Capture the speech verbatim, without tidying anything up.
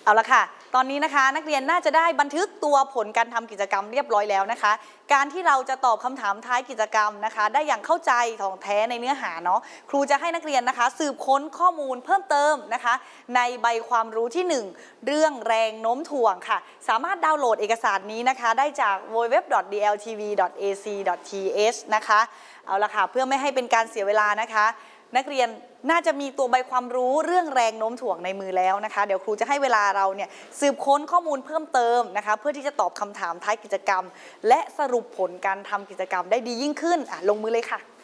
เอาละค่ะตอนนี้นะคะนักเรียนน่าจะได้บันทึกตัวผลการทำกิจกรรมเรียบร้อยแล้วนะคะการที่เราจะตอบคำถามท้ายกิจกรรมนะคะได้อย่างเข้าใจถ่องแท้ในเนื้อหาเนาะครูจะให้นักเรียนนะคะสืบค้นข้อมูลเพิ่มเติมนะคะในใบความรู้ที่หนึ่งเรื่องแรงโน้มถ่วงค่ะสามารถดาวน์โหลดเอกสารนี้นะคะได้จาก ดับเบิลยู ดับเบิลยู ดับเบิลยู ดอท ดี แอล ที วี ดอท เอ ซี ดอท ที เอช นะคะเอาละค่ะเพื่อไม่ให้เป็นการเสียเวลานะคะนักเรียนน่าจะมีตัวใบความรู้เรื่องแรงโน้มถ่วงในมือแล้วนะคะเดี๋ยวครูจะให้เวลาเราเนี่ยสืบค้นข้อมูลเพิ่มเติมนะคะเพื่อที่จะตอบคำถามท้ายกิจกรรมและสรุปผลการทำกิจกรรมได้ดียิ่งขึ้นอ่ะลงมือเลยค่ะ